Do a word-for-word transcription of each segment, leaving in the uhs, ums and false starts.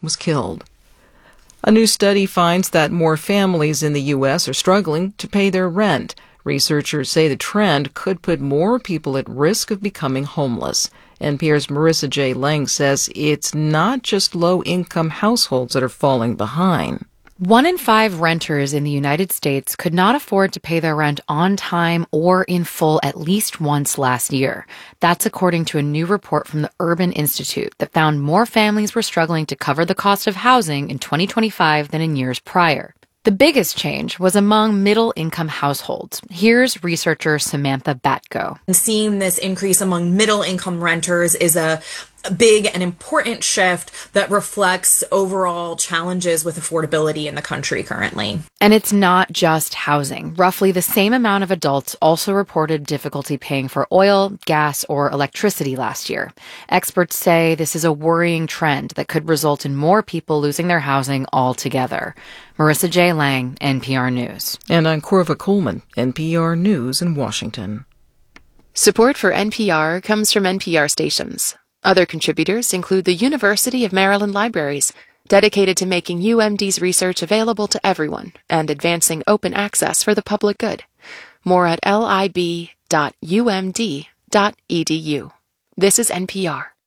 was killed. A new study finds that more families in the U S are struggling to pay their rent. Researchers say the trend could put more people at risk of becoming homeless. N P R's Marissa J. Lang says it's not just low-income households that are falling behind. One in five renters in the United States could not afford to pay their rent on time or in full at least once last year. That's according to a new report from the Urban Institute that found more families were struggling to cover the cost of housing in twenty twenty-five than in years prior. The biggest change was among middle-income households. Here's researcher Samantha Batko. Seeing this increase among middle-income renters is a big and important shift that reflects overall challenges with affordability in the country currently. And it's not just housing. Roughly the same amount of adults also reported difficulty paying for oil, gas, or electricity last year. Experts say this is a worrying trend that could result in more people losing their housing altogether. Marissa J. Lang, N P R News. And I'm Corva Coleman, N P R News in Washington. Support for N P R comes from N P R stations. Other contributors include the University of Maryland Libraries, dedicated to making U M D's research available to everyone and advancing open access for the public good. More at lib dot u m d dot e d u. This is N P R.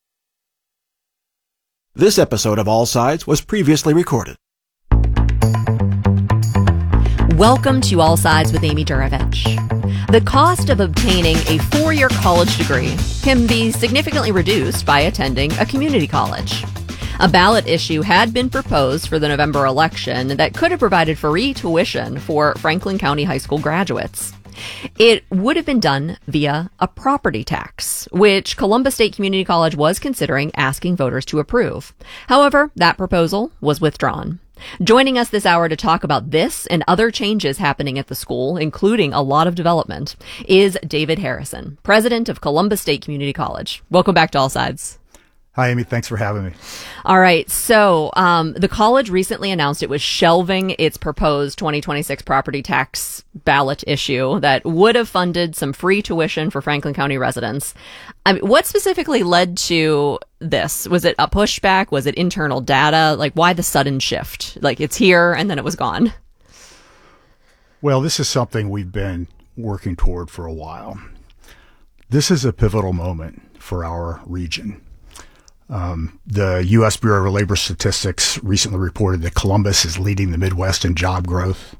This episode of All Sides was previously recorded. Welcome to All Sides with Amy Durovich. The cost of obtaining a four-year college degree can be significantly reduced by attending a community college. A ballot issue had been proposed for the November election that could have provided free tuition for Franklin County High School graduates. It would have been done via a property tax, which Columbus State Community College was considering asking voters to approve. However, that proposal was withdrawn. Joining us this hour to talk about this and other changes happening at the school, including a lot of development, is David Harrison, president of Columbus State Community College. Welcome back to All Sides. Hi, Amy. Thanks for having me. All right. So um, the college recently announced it was shelving its proposed twenty twenty-six property tax ballot issue that would have funded some free tuition for Franklin County residents. I mean, what specifically led to this? Was it a pushback? Was it internal data? Like, why the sudden shift? Like, it's here and then it was gone. Well, this is something we've been working toward for a while. This is a pivotal moment for our region. Um, the U S Bureau of Labor Statistics recently reported that Columbus is leading the Midwest in job growth.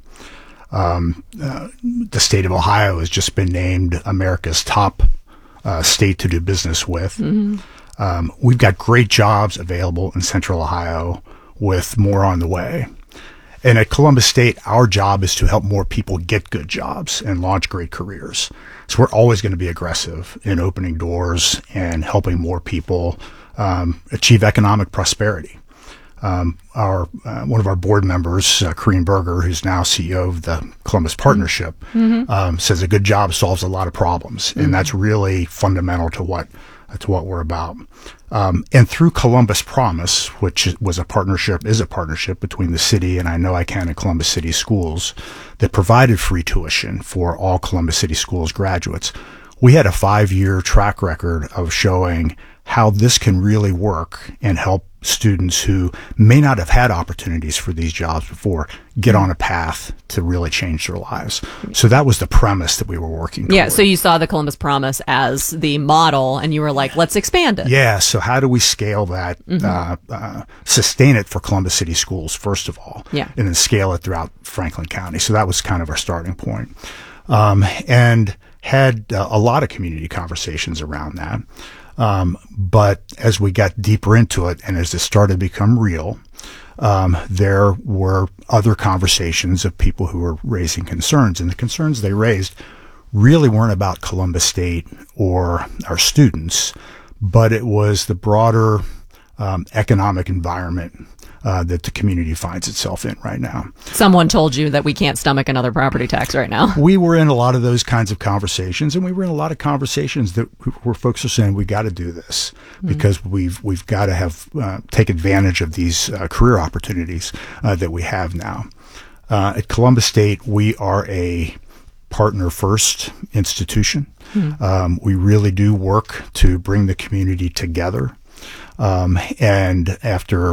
Um, uh, the state of Ohio has just been named America's top uh, state to do business with. Mm-hmm. Um, we've got great jobs available in Central Ohio with more on the way. And at Columbus State, our job is to help more people get good jobs and launch great careers. So we're always going to be aggressive in opening doors and helping more people Um, achieve economic prosperity. Um, our uh, one of our board members, uh, Corinne Berger, who's now C E O of the Columbus Partnership, mm-hmm. um, says a good job solves a lot of problems, mm-hmm. and that's really fundamental to what uh, to what we're about. Um, and through Columbus Promise, which was a partnership, is a partnership between the city and I Know I Can and Columbus City Schools that provided free tuition for all Columbus City Schools graduates. We had a five-year track record of showing how this can really work and help students who may not have had opportunities for these jobs before get on a path to really change their lives. So that was the premise that we were working toward. Yeah, so you saw the Columbus Promise as the model and you were like, let's expand it. Yeah, so how do we scale that, mm-hmm. uh, uh, sustain it for Columbus City Schools, first of all, yeah. and then scale it throughout Franklin County. So that was kind of our starting point. Um, and had uh, a lot of community conversations around that. Um, but as we got deeper into it and as it started to become real, um, there were other conversations of people who were raising concerns. And the concerns they raised really weren't about Columbus State or our students, but it was the broader um, economic environment uh, that the community finds itself in right now. Someone told you that we can't stomach another property tax right now. We were in a lot of those kinds of conversations, and we were in a lot of conversations that where folks are saying we got to do this mm-hmm. because we've we've got to have uh, take advantage of these uh, career opportunities uh, that we have now. Uh, at Columbus State, we are a partner first institution. Mm-hmm. Um, we really do work to bring the community together. Um, and after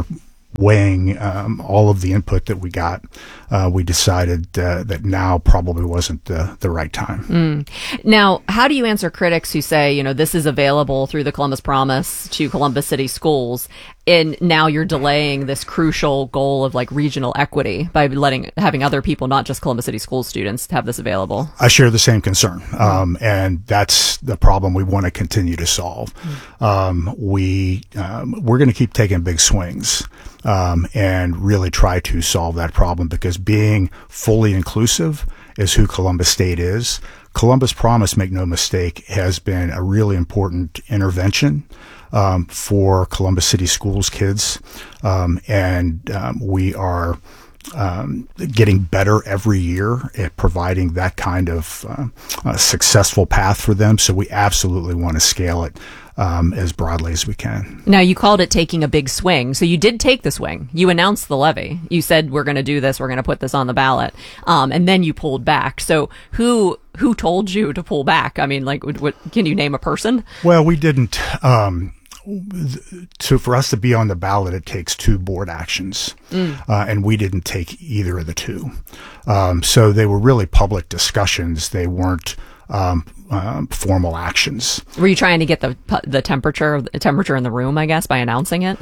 weighing um, all of the input that we got, uh, we decided uh, that now probably wasn't the, the right time. Mm. Now, how do you answer critics who say, you know, this is available through the Columbus Promise to Columbus City schools, and now you're delaying this crucial goal of like regional equity by letting having other people, not just Columbus City school students, have this available? I share the same concern, um, and that's the problem we want to continue to solve. Mm. Um, we um, we're going to keep taking big swings. Um, and really try to solve that problem, because being fully inclusive is who Columbus State is. Columbus Promise, make no mistake, has been a really important intervention um, for Columbus City Schools kids, um, and um, we are um, getting better every year at providing that kind of uh, uh, successful path for them. So we absolutely want to scale it Um, as broadly as we can. Now, you called it taking a big swing. So you did take the swing. You announced the levy. You said, we're going to do this. We're going to put this on the ballot. Um, and then you pulled back. So who who told you to pull back? I mean, like, what, what, can you name a person? Well, we didn't. Um, so for us to be on the ballot, it takes two board actions. Mm. Uh, and we didn't take either of the two. Um, so they were really public discussions. They weren't Um, um, formal actions. Were you trying to get the the temperature of the temperature in the room, I guess, by announcing it?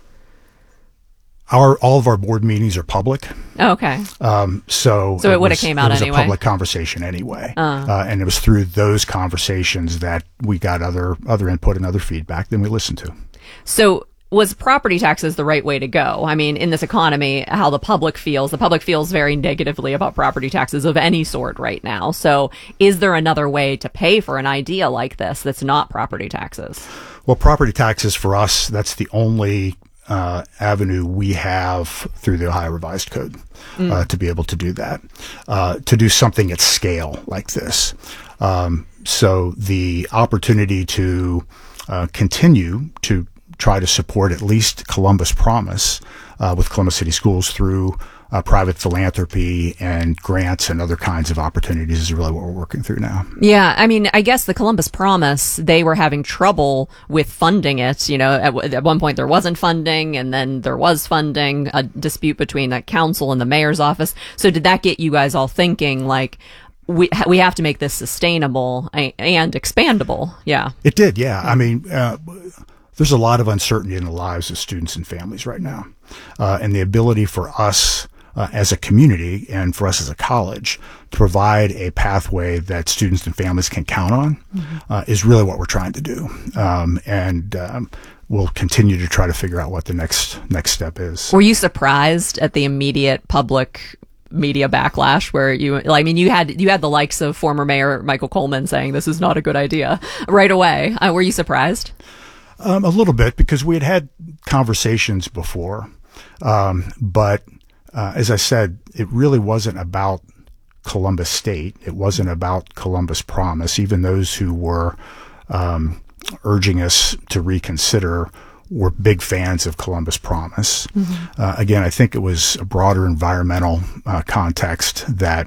Our all of our board meetings are public. Oh, okay. Um, so so it, it would have came out it was anyway. a public conversation anyway, uh. Uh, and it was through those conversations that we got other other input and other feedback that we listened to. So. Was property taxes the right way to go? I mean, in this economy, how the public feels, the public feels very negatively about property taxes of any sort right now. So is there another way to pay for an idea like this that's not property taxes? Well, property taxes for us, that's the only uh, avenue we have through the Ohio Revised Code mm. uh, to be able to do that, uh, to do something at scale like this. Um, so the opportunity to uh, continue to try to support at least Columbus Promise uh, with Columbus City Schools through uh, private philanthropy and grants and other kinds of opportunities is really what we're working through now. Yeah, I mean, I guess the Columbus Promise, they were having trouble with funding it. You know, at, at one point there wasn't funding, and then there was funding, a dispute between the council and the mayor's office. So did that get you guys all thinking, like, we we have to make this sustainable and expandable? Yeah. It did, yeah. I mean, uh, there's a lot of uncertainty in the lives of students and families right now. Uh, and the ability for us uh, as a community and for us as a college to provide a pathway that students and families can count on mm-hmm. uh, is really what we're trying to do. Um, and um, we'll continue to try to figure out what the next next step is. Were you surprised at the immediate public media backlash where you, I mean, you had you had the likes of former Mayor Michael Coleman saying this is not a good idea right away. Uh, were you surprised? Um, a little bit, because we had had conversations before. Um, but uh, as I said, it really wasn't about Columbus State. It wasn't about Columbus Promise. Even those who were um, urging us to reconsider were big fans of Columbus Promise. Mm-hmm. Uh, again, I think it was a broader environmental uh, context that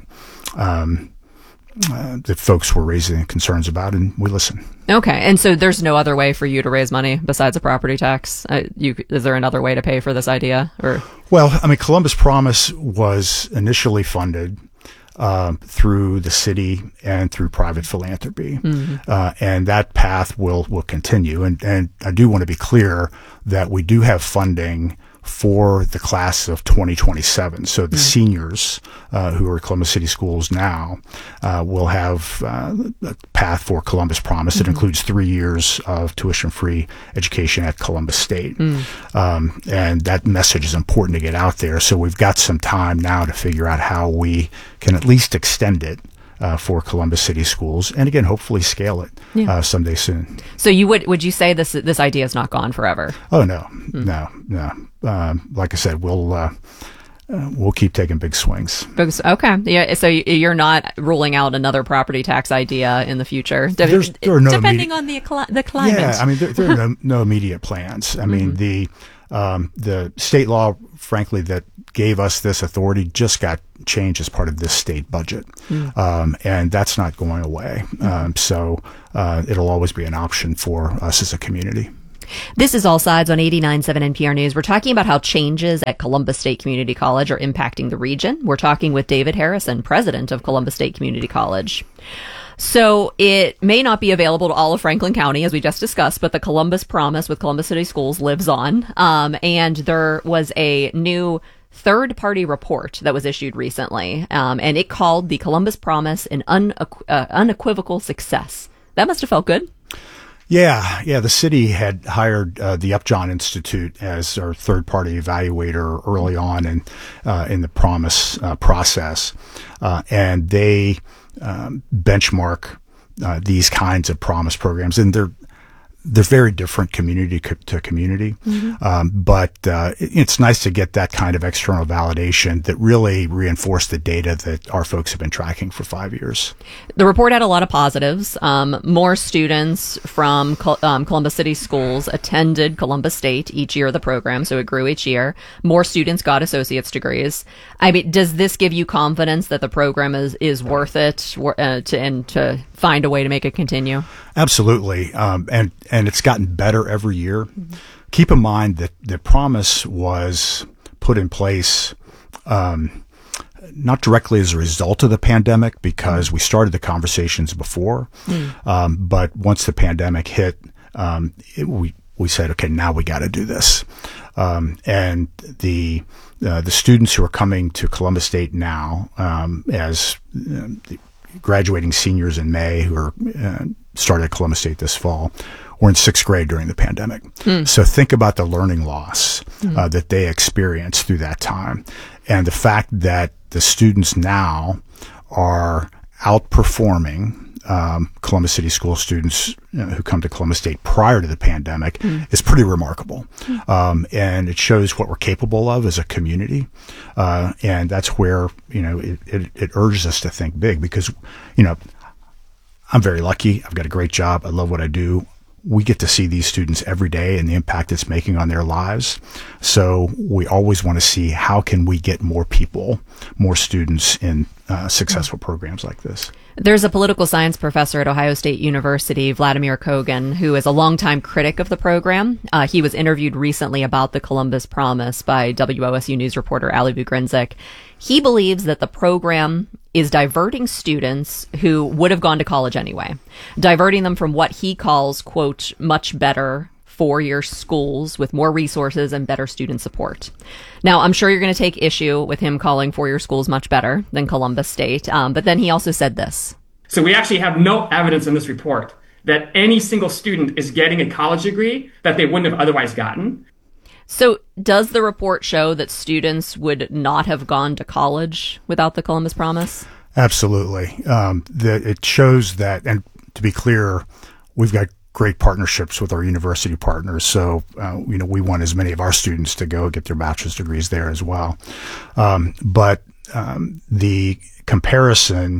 um, uh, that folks were raising concerns about, and we listened. Okay, and so there's no other way for you to raise money besides a property tax? Uh, you, is there another way to pay for this idea? Or well, I mean, Columbus Promise was initially funded uh, through the city and through private philanthropy, mm-hmm. uh, and that path will will continue. And and I do want to be clear that we do have funding for the class of twenty twenty-seven. So the mm. seniors uh, who are Columbus City Schools now uh, will have uh, a path for Columbus Promise that mm-hmm. includes three years of tuition-free education at Columbus State. Mm. Um, and that message is important to get out there. So we've got some time now to figure out how we can at least extend it Uh, for Columbus City Schools, and again, hopefully scale it yeah. uh, someday soon. So you would would you say this this idea is not gone forever? Oh no, mm. no, no. Um, like I said, we'll uh, uh, we'll keep taking big swings. Okay, yeah. So you're not ruling out another property tax idea in the future, There's, there are no depending immediate, on the the climate. Yeah, I mean, there, there are no, no immediate plans. I mean, mm-hmm. the um, the state law, frankly, that gave us this authority just got changed as part of this state budget. Mm. Um, and that's not going away. Mm. Um, so uh, it'll always be an option for us as a community. This is All Sides on eighty-nine point seven N P R News. We're talking about how changes at Columbus State Community College are impacting the region. We're talking with David Harrison, president of Columbus State Community College. So it may not be available to all of Franklin County, as we just discussed, but the Columbus Promise with Columbus City Schools lives on. Um, and there was a new third-party report that was issued recently, um, and it called the Columbus Promise an unequ- uh, unequivocal success. That must have felt good. Yeah, yeah. The city had hired uh, the Upjohn Institute as our third-party evaluator early on in uh, in the Promise uh, process, uh, and they um, benchmark uh, these kinds of Promise programs, and they're they're very different community co- to community. Mm-hmm. Um, but uh, it, it's nice to get that kind of external validation that really reinforced the data that our folks have been tracking for five years. The report had a lot of positives. Um, more students from Col- um, Columbus City Schools attended Columbus State each year of the program, so it grew each year. More students got associate's degrees. I mean, does this give you confidence that the program is, is worth it uh, to, and to find a way to make it continue? Absolutely. Um, and, and it's gotten better every year. Mm-hmm. Keep in mind that the Promise was put in place, um, not directly as a result of the pandemic, because we started the conversations before. Mm. Um, but once the pandemic hit, um, it, we, we said, okay, now we got to do this. Um, and the, uh, the students who are coming to Columbus State now, um, as uh, the graduating seniors in May who are uh, started at Columbus State this fall, were in sixth grade during the pandemic. Mm. So think about the learning loss mm. uh, that they experienced through that time. And the fact that the students now are outperforming um, Columbus City School students you know, who come to Columbus State prior to the pandemic mm. is pretty remarkable. Mm. Um, and it shows what we're capable of as a community. Uh, and that's where, you know, it, it, it urges us to think big because, you know, I'm very lucky. I've got a great job. I love what I do. We get to see these students every day and the impact it's making on their lives. So we always want to see how can we get more people, more students in uh, successful programs like this. There's a political science professor at Ohio State University, Vladimir Kogan, who is a longtime critic of the program. Uh, he was interviewed recently about the Columbus Promise by W O S U News reporter Ali Bugrinzik. He believes that the program is diverting students who would have gone to college anyway, diverting them from what he calls, quote, much better four-year schools with more resources and better student support. Now, I'm sure you're going to take issue with him calling four-year schools much better than Columbus State, um, but then he also said this. So we actually have no evidence in this report that any single student is getting a college degree that they wouldn't have otherwise gotten. So does the report show that students would not have gone to college without the Columbus Promise? Absolutely. Um, that it shows that, and to be clear, we've got great partnerships with our university partners. So, uh, you know, we want as many of our students to go get their bachelor's degrees there as well. Um, but um, the comparison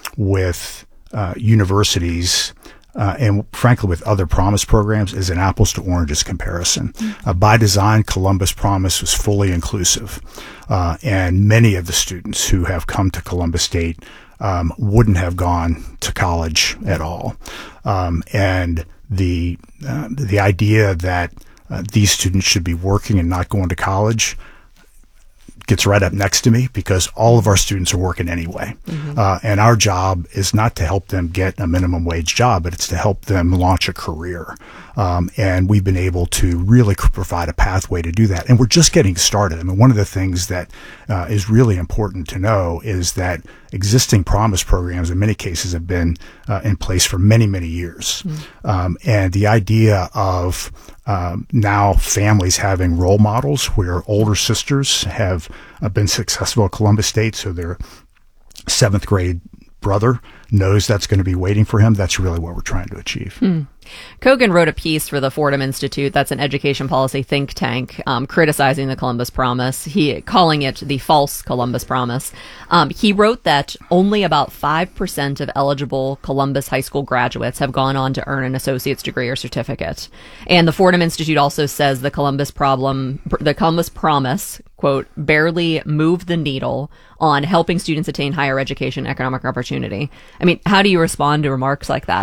with uh, universities Uh, and frankly, with other Promise programs, is an apples to oranges comparison. Mm-hmm. Uh, by design, Columbus Promise was fully inclusive. Uh, and many of the students who have come to Columbus State um, wouldn't have gone to college at all. Um, and the, uh, the idea that uh, these students should be working and not going to college gets right up next to me because all of our students are working anyway. Mm-hmm. Uh, and our job is not to help them get a minimum wage job, but it's to help them launch a career. Um, and we've been able to really provide a pathway to do that. And we're just getting started. I mean, one of the things that uh, is really important to know is that existing Promise programs in many cases have been uh, in place for many, many years. Mm-hmm. Um, and the idea of um, now families having role models where older sisters have uh, been successful at Columbus State, so their seventh grade brother knows that's going to be waiting for him. That's really what we're trying to achieve. Mm. Kogan wrote a piece for the Fordham Institute, that's an education policy think tank, um, criticizing the Columbus Promise, he calling it the false Columbus Promise. Um, he wrote that only about five percent of eligible Columbus high school graduates have gone on to earn an associate's degree or certificate. And the Fordham Institute also says the Columbus problem, the Columbus Promise, quote, barely moved the needle on helping students attain higher education and economic opportunity. I mean, how do you respond to remarks like that?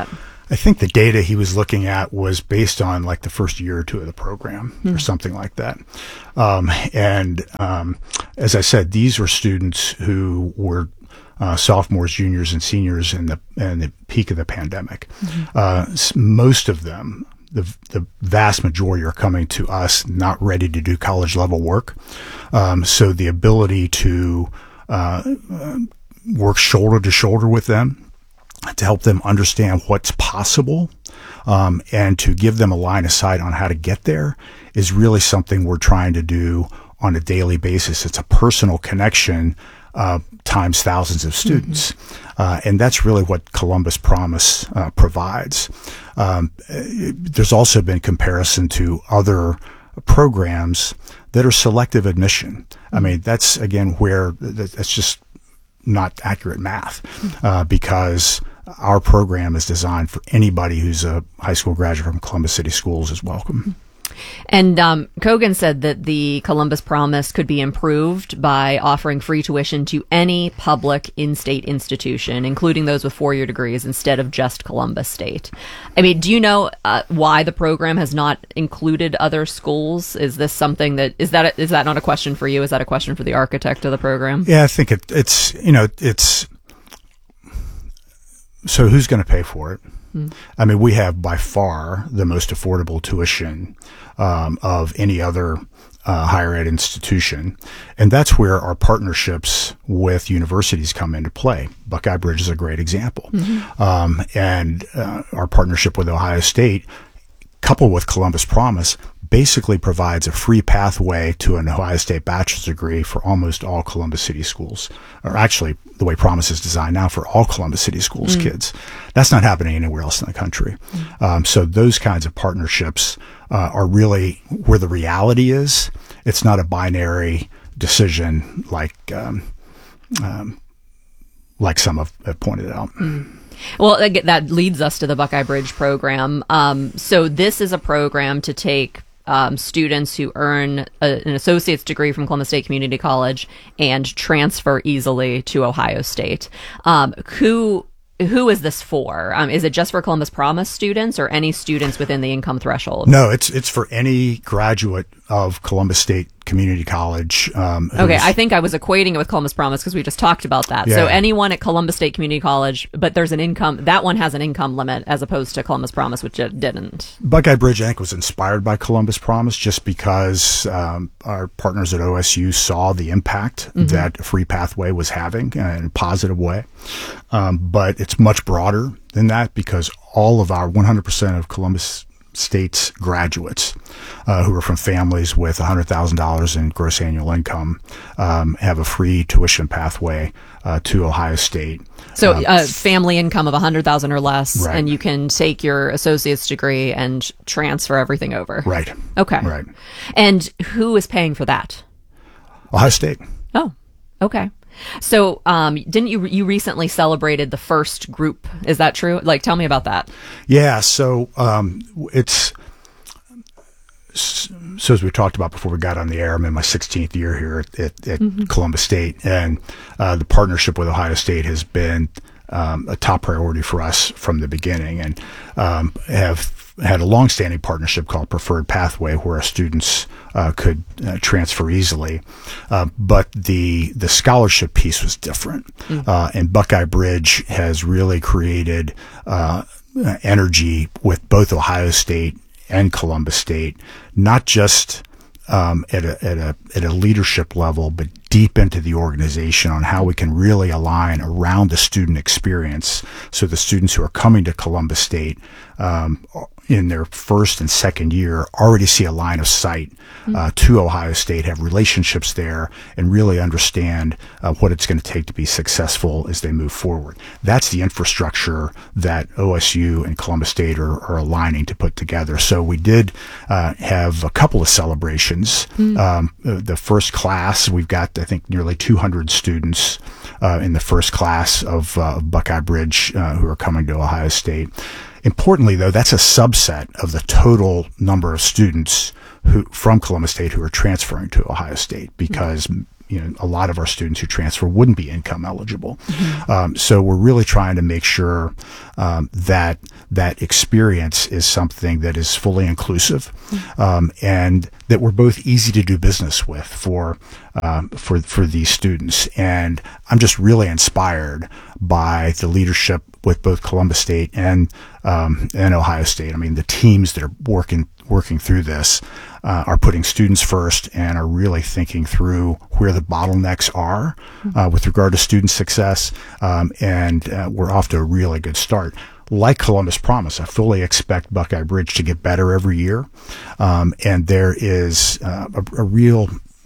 I think the data he was looking at was based on like the first year or two of the program mm. or something like that. Um, and um, as I said, these were students who were uh, sophomores, juniors, and seniors in the in the peak of the pandemic. Mm-hmm. Uh, most of them, the the vast majority, are coming to us not ready to do college level work. Um, so the ability to uh, work shoulder to shoulder with them, to help them understand what's possible, um, and to give them a line of sight on how to get there is really something we're trying to do on a daily basis. It's a personal connection uh, times thousands of students. Mm-hmm. Uh, and that's really what Columbus Promise uh, provides. Um, there's also been comparison to other programs that are selective admission. I mean, that's, again, where that's just not accurate math, uh, because our program is designed for anybody who's a high school graduate from Columbus City Schools is welcome. And um, Kogan said that the Columbus Promise could be improved by offering free tuition to any public in-state institution, including those with four-year degrees, instead of just Columbus State. I mean, do you know uh, why the program has not included other schools? Is this something that is that is that not a question for you? Is that a question for the architect of the program? Yeah, I think it, it's you know it's so who's going to pay for it? Mm. I mean, we have by far the most affordable tuition um, of any other uh, higher ed institution. And that's where our partnerships with universities come into play. Buckeye Bridge is a great example. Mm-hmm. Um, and uh, our partnership with Ohio State, coupled with Columbus Promise, basically provides a free pathway to an Ohio State bachelor's degree for almost all Columbus City Schools, or actually the way Promise is designed now for all Columbus City Schools mm. kids. That's not happening anywhere else in the country. Mm. Um, so those kinds of partnerships uh, are really where the reality is. It's not a binary decision like um, um, like some have, have pointed out. Mm. Well, that leads us to the Buckeye Bridge program. Um, so this is a program to take um, students who earn a, an associate's degree from Columbus State Community College and transfer easily to Ohio State. Um, who who is this for? Um, is it just for Columbus Promise students or any students within the income threshold? No, it's it's for any graduate of Columbus State Community College. Um, okay, I think I was equating it with Columbus Promise because we just talked about that. Yeah. So anyone at Columbus State Community College, but there's an income, that one has an income limit as opposed to Columbus Promise, which it didn't. Buckeye Bridge, I think, was inspired by Columbus Promise just because um, our partners at O S U saw the impact mm-hmm. that a free pathway was having in a positive way. Um, but it's much broader than that because all of our one hundred percent of Columbus State's graduates uh, who are from families with one hundred thousand dollars in gross annual income um, have a free tuition pathway uh, to Ohio State. So um, uh, family income of one hundred thousand dollars or less, right. And you can take your associate's degree and transfer everything over. Right. Okay. Right. And who is paying for that? Ohio State. Oh, okay. So, um, didn't you you recently celebrated the first group? Is that true? Like, tell me about that. Yeah. So, um, it's so as we talked about before we got on the air. I'm in my sixteenth year here at, at, at mm-hmm. Columbus State, and uh, the partnership with Ohio State has been um, a top priority for us from the beginning, and um, have had a long-standing partnership called Preferred Pathway, where our students uh, could uh, transfer easily. Uh, but the the scholarship piece was different, mm. uh, and Buckeye Bridge has really created uh, energy with both Ohio State and Columbus State, not just um, at a at a at a leadership level, but deep into the organization on how we can really align around the student experience, so the students who are coming to Columbus State um, in their first and second year already see a line of sight uh, to Ohio State, have relationships there, and really understand uh, what it's going to take to be successful as they move forward. That's the infrastructure that O S U and Columbus State are, are aligning to put together. So we did uh, have a couple of celebrations. Mm. Um, the first class, we've got, I think, nearly two hundred students uh, in the first class of uh, Buckeye Bridge uh, who are coming to Ohio State. Importantly, though, that's a subset of the total number of students who from Columbus State who are transferring to Ohio State, because, you know, a lot of our students who transfer wouldn't be income eligible. Mm-hmm. Um, so we're really trying to make sure um, that that experience is something that is fully inclusive, mm-hmm. um, and that we're both easy to do business with for um, for for these students. And I'm just really inspired by the leadership with both Columbus State and um, and Ohio State. I mean, the teams that are working working through this uh, are putting students first and are really thinking through where the bottlenecks are uh, with regard to student success. Um, and uh, we're off to a really good start. Like Columbus Promise, I fully expect Buckeye Bridge to get better every year. Um, and there is uh, a, a real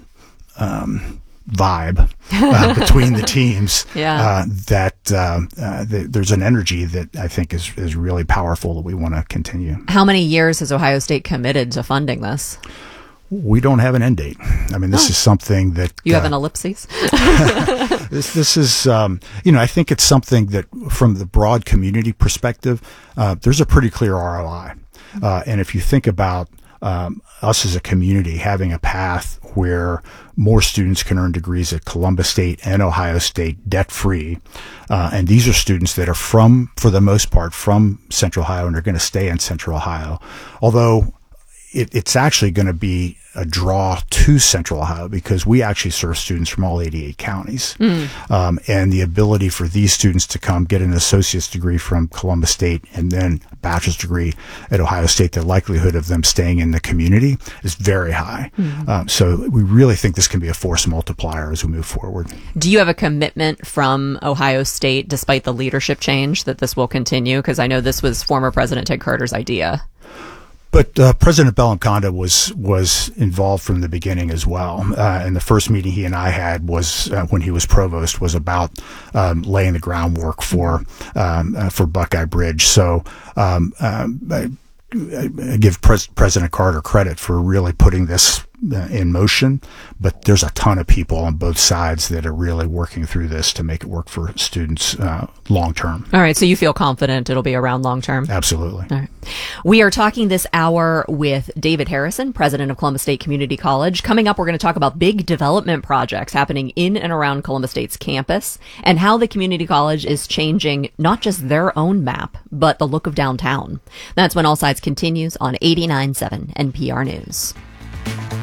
um, vibe uh, between the teams yeah. uh, that uh, uh, th- there's an energy that I think is, is really powerful that we want to continue. How many years has Ohio State committed to funding this? We don't have an end date. I mean, this oh. is something that you have uh, an ellipses. this this is um, you know, I think it's something that from the broad community perspective, uh, there's a pretty clear R O I, uh, and if you think about um, us as a community having a path where more students can earn degrees at Columbus State and Ohio State debt-free. Uh, and these are students that are from, for the most part, from Central Ohio and are going to stay in Central Ohio. Although it, it's actually going to be a draw to Central Ohio because we actually serve students from all eighty-eight counties. Mm. Um, and the ability for these students to come get an associate's degree from Columbus State and then a bachelor's degree at Ohio State, the likelihood of them staying in the community is very high. Mm. Um, so we really think this can be a force multiplier as we move forward. Do you have a commitment from Ohio State, despite the leadership change, that this will continue? Because I know this was former President Ted Carter's idea. But uh, President Bellamy was was involved from the beginning as well. Uh, and the first meeting he and I had was uh, when he was provost was about um, laying the groundwork for um, uh, for Buckeye Bridge. So um, um, I, I give Pres- President Carter credit for really putting this uh, in motion. But there's a ton of people on both sides that are really working through this to make it work for students uh, long term. All right. So you feel confident it'll be around long term? Absolutely. All right. We are talking this hour with David Harrison, president of Columbus State Community College. Coming up, we're going to talk about big development projects happening in and around Columbus State's campus and how the community college is changing not just their own map, but the look of downtown. That's when All Sides continues on eighty-nine point seven N P R News.